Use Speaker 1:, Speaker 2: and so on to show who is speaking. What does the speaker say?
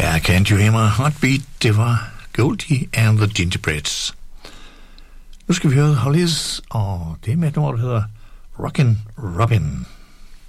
Speaker 1: Ja, Can't You Hear My Heartbeat, det var Goldie and the Gingerbreads. Nu skal vi høre Hollies, og det er med et nummer, der hedder Rockin' Robin.